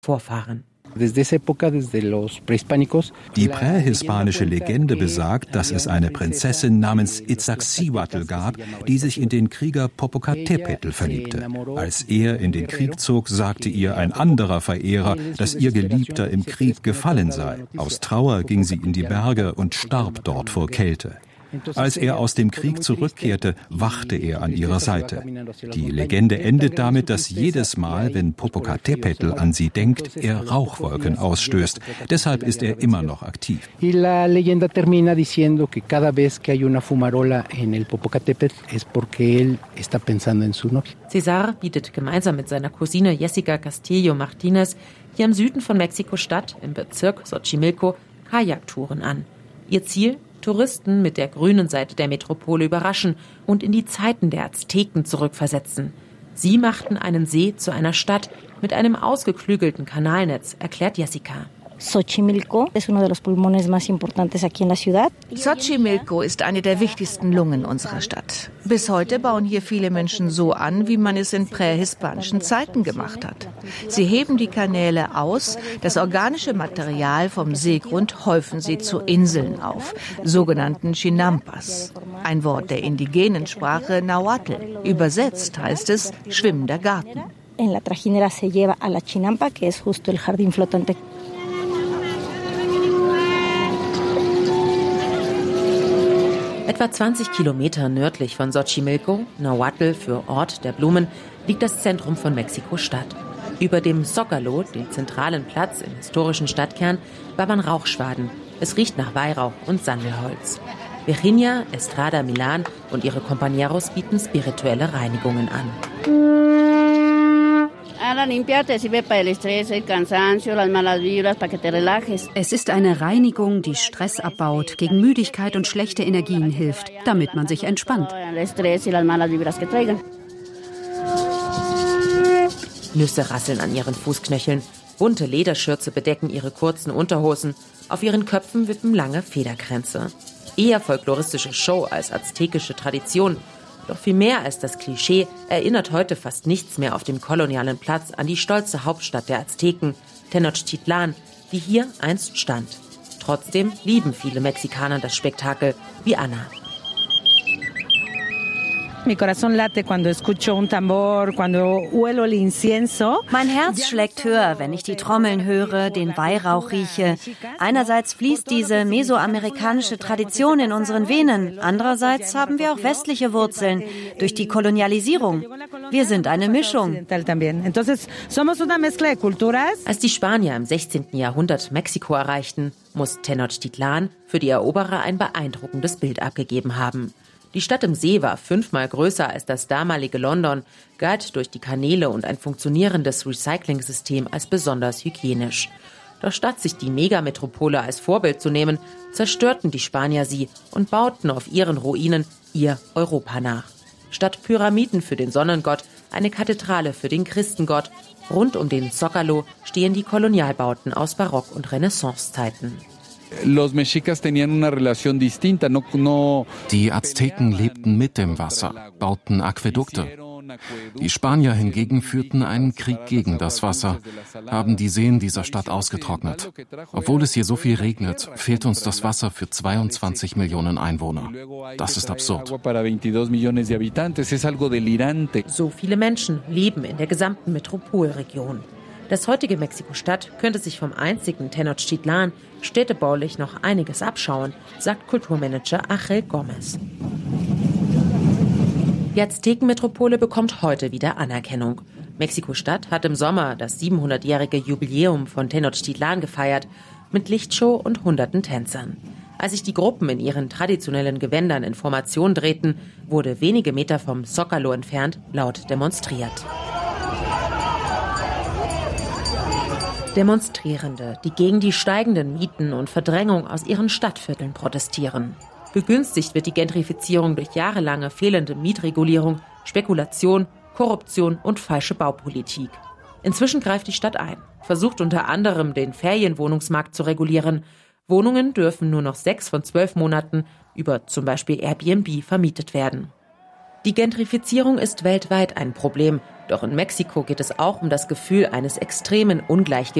Vorfahren. Die prähispanische Legende besagt, dass es eine Prinzessin namens Iztaccíhuatl gab, die sich in den Krieger Popocatépetl verliebte. Als er in den Krieg zog, sagte ihr ein anderer Verehrer, dass ihr Geliebter im Krieg gefallen sei. Aus Trauer ging sie in die Berge und starb dort vor Kälte. Als er aus dem Krieg zurückkehrte, wachte er an ihrer Seite. Die Legende endet damit, dass jedes Mal, wenn Popocatépetl an sie denkt, er Rauchwolken ausstößt. Deshalb ist er immer noch aktiv. César bietet gemeinsam mit seiner Cousine Jessica Castillo Martinez hier im Süden von Mexiko-Stadt im Bezirk Xochimilco Kajaktouren an. Ihr Ziel? Touristen mit der grünen Seite der Metropole überraschen und in die Zeiten der Azteken zurückversetzen. Sie machten einen See zu einer Stadt mit einem ausgeklügelten Kanalnetz, erklärt Jessica. Xochimilco ist eine der wichtigsten Lungen unserer Stadt. Bis heute bauen hier viele Menschen so an, wie man es in prähispanischen Zeiten gemacht hat. Sie heben die Kanäle aus, das organische Material vom Seegrund häufen sie zu Inseln auf, sogenannten Chinampas. Ein Wort der indigenen Sprache Nahuatl. Übersetzt heißt es schwimmender Garten. En la trajinera se lleva a la chinampa, que es justo el jardín flotante. Etwa 20 Kilometer nördlich von Xochimilco, Nahuatl für Ort der Blumen, liegt das Zentrum von Mexiko-Stadt. Über dem Zócalo, dem zentralen Platz im historischen Stadtkern, wabern Rauchschwaden. Es riecht nach Weihrauch und Sandelholz. Virginia Estrada Milan und ihre Compañeros bieten spirituelle Reinigungen an. Es ist eine Reinigung, die Stress abbaut, gegen Müdigkeit und schlechte Energien hilft, damit man sich entspannt. Nüsse rasseln an ihren Fußknöcheln, bunte Lederschürze bedecken ihre kurzen Unterhosen, auf ihren Köpfen wippen lange Federkränze. Eher folkloristische Show als aztekische Tradition. Doch viel mehr als das Klischee erinnert heute fast nichts mehr auf dem kolonialen Platz an die stolze Hauptstadt der Azteken, Tenochtitlan, die hier einst stand. Trotzdem lieben viele Mexikaner das Spektakel, wie Anna. Mein Herz schlägt höher, wenn ich die Trommeln höre, den Weihrauch rieche. Einerseits fließt diese mesoamerikanische Tradition in unseren Venen. Andererseits haben wir auch westliche Wurzeln durch die Kolonialisierung. Wir sind eine Mischung. Als die Spanier im 16. Jahrhundert Mexiko erreichten, muss Tenochtitlan für die Eroberer ein beeindruckendes Bild abgegeben haben. Die Stadt im See war 5-mal größer als das damalige London, galt durch die Kanäle und ein funktionierendes Recycling-System als besonders hygienisch. Doch statt sich die Megametropole als Vorbild zu nehmen, zerstörten die Spanier sie und bauten auf ihren Ruinen ihr Europa nach. Statt Pyramiden für den Sonnengott eine Kathedrale für den Christengott. Rund um den Zócalo stehen die Kolonialbauten aus Barock- und Renaissancezeiten. Die Azteken lebten mit dem Wasser, bauten Aquädukte. Die Spanier hingegen führten einen Krieg gegen das Wasser, haben die Seen dieser Stadt ausgetrocknet. Obwohl es hier so viel regnet, fehlt uns das Wasser für 22 Millionen Einwohner. Das ist absurd. So viele Menschen leben in der gesamten Metropolregion. Das heutige Mexiko-Stadt könnte sich vom einzigen Tenochtitlan städtebaulich noch einiges abschauen, sagt Kulturmanager Ángel Gómez. Die Aztekenmetropole bekommt heute wieder Anerkennung. Mexiko-Stadt hat im Sommer das 700-jährige Jubiläum von Tenochtitlan gefeiert, mit Lichtshow und hunderten Tänzern. Als sich die Gruppen in ihren traditionellen Gewändern in Formation drehten, wurde wenige Meter vom Zócalo entfernt laut demonstriert. Demonstrierende, die gegen die steigenden Mieten und Verdrängung aus ihren Stadtvierteln protestieren. Begünstigt wird die Gentrifizierung durch jahrelange fehlende Mietregulierung, Spekulation, Korruption und falsche Baupolitik. Inzwischen greift die Stadt ein, versucht unter anderem den Ferienwohnungsmarkt zu regulieren. Wohnungen dürfen nur noch 6 von 12 Monaten über zum Beispiel Airbnb vermietet werden. Die Gentrifizierung ist weltweit ein Problem. Doch in Mexiko geht es auch um das Gefühl eines extremen Ungleichgewichts